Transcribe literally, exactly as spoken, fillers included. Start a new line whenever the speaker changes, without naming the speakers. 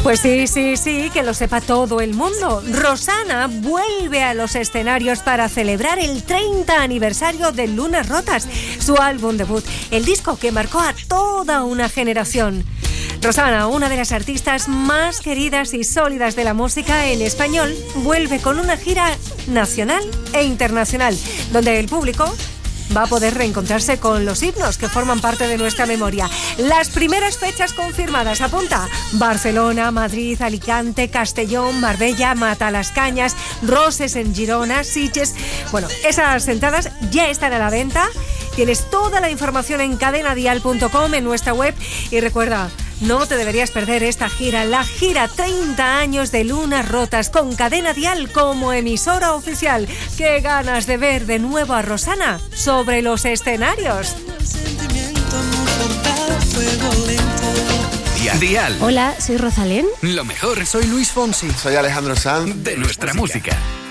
Pues sí, sí, sí, que lo sepa todo el mundo. Rosana vuelve a los escenarios para celebrar el treinta aniversario de Lunas Rotas, su álbum debut, el disco que marcó a toda una generación. Rosana, una de las artistas más queridas y sólidas de la música en español, vuelve con una gira nacional e internacional, donde el público va a poder reencontrarse con los himnos que forman parte de nuestra memoria. Las primeras fechas confirmadas, apunta: Barcelona, Madrid, Alicante, Castellón, Marbella, Matalascañas, Roses en Girona, Sitges. Bueno, esas entradas ya están a la venta. Tienes toda la información en cadena dial punto com, en nuestra web. Y recuerda, no te deberías perder esta gira, la gira treinta años de Lunas Rotas, con Cadena Dial como emisora oficial. ¡Qué ganas de ver de nuevo a Rosana sobre los escenarios!
Dial. Dial.
Hola, soy Rosalén.
Lo mejor, soy Luis Fonsi.
Soy Alejandro Sanz.
De nuestra música. música.